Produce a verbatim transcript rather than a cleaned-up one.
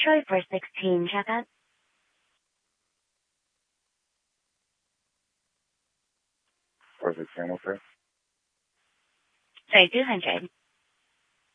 try for sixteen, check out. For sixteen, okay. Sorry, two hundred.